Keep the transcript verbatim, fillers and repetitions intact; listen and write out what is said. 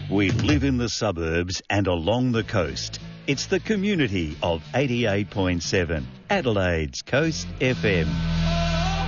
We live in the suburbs and along the coast. It's the community of eighty-eight point seven, Adelaide's Coast F M.